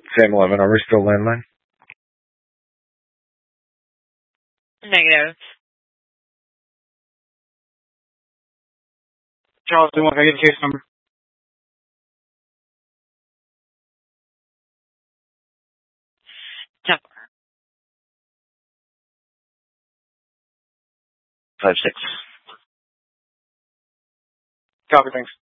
Same 11. Are we still landline? Negative. Charles, can I get the case number? 5-6. Copy, thanks.